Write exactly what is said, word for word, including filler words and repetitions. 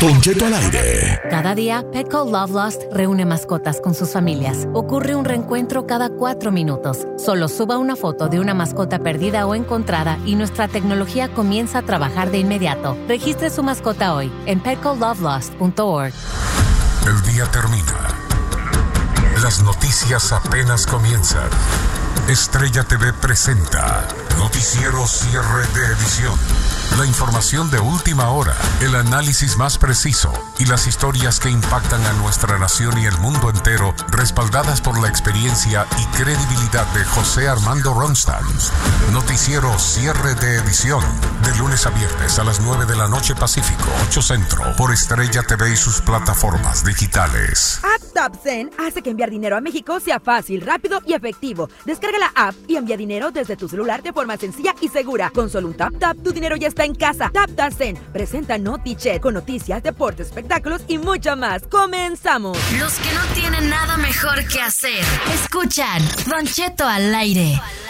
Don Cheto al aire. Cada día, Petco Love Lost reúne mascotas con sus familias. Ocurre un reencuentro cada cuatro minutos. Solo suba una foto de una mascota perdida o encontrada y nuestra tecnología comienza a trabajar de inmediato. Registre su mascota hoy en petco love lost punto org. El día termina. Las noticias apenas comienzan. Estrella T V presenta Noticiero Cierre de Edición. La información de última hora, el análisis más preciso y las historias que impactan a nuestra nación y el mundo entero, respaldadas por la experiencia y credibilidad de José Armando Ronstadt. Noticiero Cierre de Edición, de lunes a viernes a las nueve de la noche Pacífico, ocho Centro, por Estrella T V y sus plataformas digitales. App TapSend hace que enviar dinero a México sea fácil, rápido y efectivo. Descarga la app y envía dinero desde tu celular de forma sencilla y segura. Con solo un tap tap, tu dinero ya está en casa. Tap TapSend presenta NotiChat con noticias, deportes, espectáculos y mucho más. ¡Comenzamos! Los que no tienen nada mejor que hacer, escuchan Don Cheto al aire.